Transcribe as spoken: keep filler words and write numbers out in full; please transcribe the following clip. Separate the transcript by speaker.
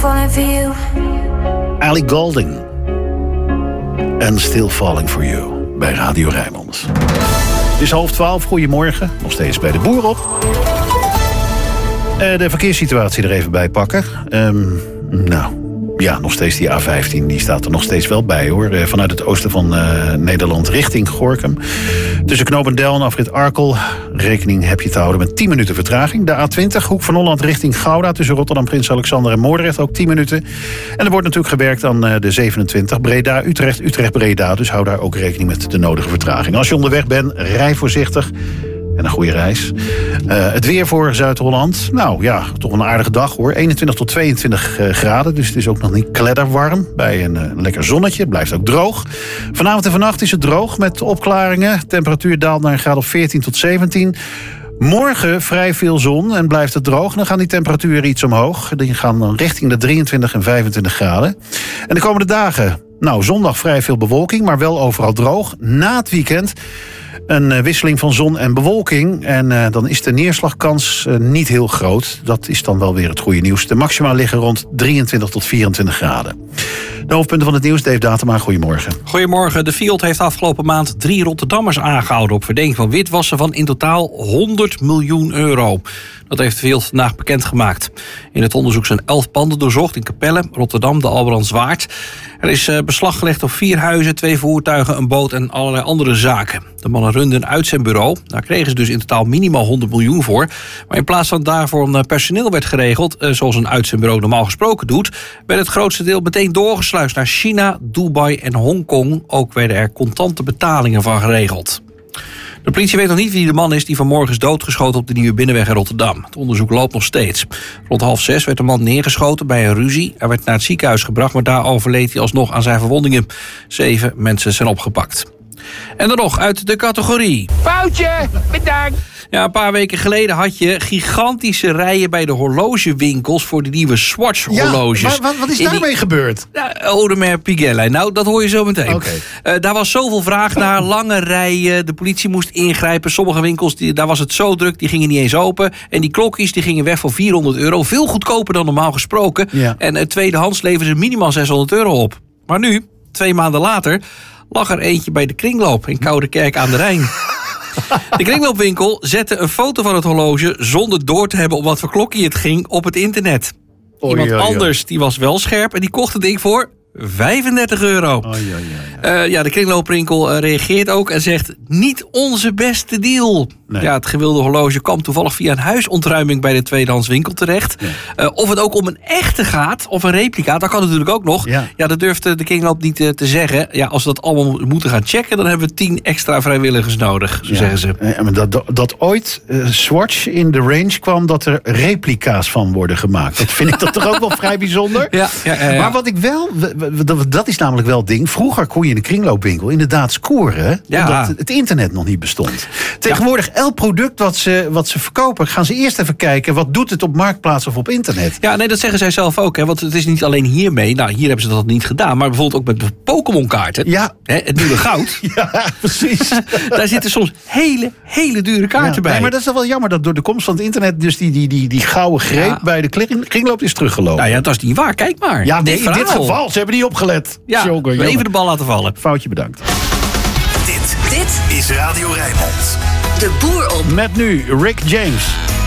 Speaker 1: Falling for you.
Speaker 2: Ali Golding. En Still Falling for You. Bij Radio Rijnmond. Het is half twaalf. Goedemorgen. Nog steeds bij de boer op. Uh, de verkeerssituatie er even bij pakken. Um, nou... Ja, nog steeds die A vijftien, die staat er nog steeds wel bij, hoor. Vanuit het oosten van uh, Nederland richting Gorinchem. Tussen Knopendel en afrit Arkel. Rekening heb je te houden met tien minuten vertraging. De A twintig, Hoek van Holland richting Gouda. Tussen Rotterdam, Prins Alexander en Moordrecht ook tien minuten. En er wordt natuurlijk gewerkt aan uh, de zevenentwintig. Breda, Utrecht, Utrecht-Breda. Dus hou daar ook rekening met de nodige vertraging. Als je onderweg bent, rij voorzichtig. En een goede reis. Uh, het weer voor Zuid-Holland. Nou ja, toch een aardige dag hoor. eenentwintig tot tweeëntwintig uh, graden. Dus het is ook nog niet kledderwarm. Bij een uh, lekker zonnetje. Het blijft ook droog. Vanavond en vannacht is het droog met opklaringen. Temperatuur daalt naar een graad of veertien tot zeventien. Morgen vrij veel zon en blijft het droog. Dan gaan die temperaturen iets omhoog. Die gaan dan richting de drieëntwintig en vijfentwintig graden. En de komende dagen... Nou, zondag vrij veel bewolking, maar wel overal droog. Na het weekend een uh, wisseling van zon en bewolking. En uh, dan is de neerslagkans uh, niet heel groot. Dat is dan wel weer het goede nieuws. De maxima liggen rond drieëntwintig tot vierentwintig graden. De hoofdpunten van het nieuws, Dave Datema, goedemorgen.
Speaker 3: Goedemorgen. De Fiat heeft afgelopen maand drie Rotterdammers aangehouden op verdenking van witwassen van in totaal honderd miljoen euro. Dat heeft de Fiat vandaag bekendgemaakt. In het onderzoek zijn elf panden doorzocht in Capelle, Rotterdam, de Albrandswaard. Er is uh, beslag gelegd op vier huizen, twee voertuigen, een boot en allerlei andere zaken. De mannen runden een uitzendbureau. Daar kregen ze dus in totaal minimaal honderd miljoen voor. Maar in plaats van daarvoor een personeel werd geregeld, uh, zoals een uitzendbureau normaal gesproken doet, werd het grootste deel meteen doorgesluist naar China, Dubai en Hongkong. Ook werden er contante betalingen van geregeld. De politie weet nog niet wie de man is die vanmorgen is doodgeschoten op de Nieuwe Binnenweg in Rotterdam. Het onderzoek loopt nog steeds. Rond half zes werd de man neergeschoten bij een ruzie. Hij werd naar het ziekenhuis gebracht, maar daar overleed hij alsnog aan zijn verwondingen. Zeven mensen zijn opgepakt. En dan nog uit de categorie.
Speaker 4: Foutje, bedankt.
Speaker 3: Ja, een paar weken geleden had je gigantische rijen bij de horlogewinkels voor de nieuwe Swatch-horloges.
Speaker 2: Ja, maar wat, wat is daarmee die... gebeurd?
Speaker 3: Ja, Audemars Piguet. Nou, dat hoor je zo meteen.
Speaker 2: Okay.
Speaker 3: Uh, daar was zoveel vraag naar, lange rijen. De politie moest ingrijpen. Sommige winkels, die, daar was het zo druk, die gingen niet eens open. En die klokjes die gingen weg voor vierhonderd euro. Veel goedkoper dan normaal gesproken. Ja. En uh, tweedehands leveren ze minimaal zeshonderd euro op. Maar nu, twee maanden later, lag er eentje bij de Kringloop in Koudekerk aan de Rijn. De kringloopwinkel zette een foto van het horloge zonder door te hebben om wat voor klokje het ging op het internet. Iemand oei, oei, oei. anders die was wel scherp en die kocht het ding voor vijfendertig euro. Oei, oei, oei. Uh, ja, de kringloopwinkel uh, reageert ook en zegt niet onze beste deal. Nee. Ja, het gewilde horloge kwam toevallig via een huisontruiming bij de tweedehandswinkel terecht. Ja. Uh, of het ook om een echte gaat of een replica, dat kan natuurlijk ook nog. Ja, ja dat durft de kringloop niet uh, te zeggen. Ja, als we dat allemaal moeten gaan checken, dan hebben we tien extra vrijwilligers nodig, zo ja. zeggen ze.
Speaker 2: Ja, maar dat, dat ooit uh, Swatch in de range kwam dat er replica's van worden gemaakt. Dat vind ik dat toch ook wel vrij bijzonder. Ja, ja, ja, ja. Maar wat ik wel, dat is namelijk wel het ding. Vroeger kon je in de kringloopwinkel inderdaad scoren, ja. omdat het internet nog niet bestond. Tegenwoordig ja. elk product wat ze, wat ze verkopen, gaan ze eerst even kijken wat doet het op Marktplaats of op internet.
Speaker 3: Ja, nee, dat zeggen zij zelf ook. Hè, want het is niet alleen hiermee. Nou, hier hebben ze dat niet gedaan. Maar bijvoorbeeld ook met Pokémon-kaarten. Ja. Hè, het nieuwe goud.
Speaker 2: Ja, precies.
Speaker 3: Daar zitten soms hele, hele dure kaarten ja, bij.
Speaker 2: Nee, maar dat is wel jammer dat door de komst van het internet dus die, die, die, die gouden greep ja. bij de kringloop is teruggelopen.
Speaker 3: Nou ja, dat is niet waar. Kijk maar.
Speaker 2: Ja, nee, in dit geval. Ze hebben niet opgelet.
Speaker 3: Ja, jongen, jongen. Even de bal laten vallen.
Speaker 2: Foutje bedankt.
Speaker 5: Dit, dit is Radio Rijnmond. De boer op.
Speaker 2: Met nu Rick James.